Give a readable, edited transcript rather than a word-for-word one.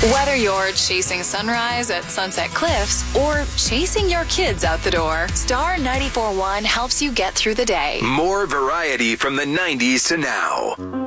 Whether you're chasing sunrise at Sunset Cliffs or chasing your kids out the door, Star 94.1 helps you get through the day. More variety from the 90s to now.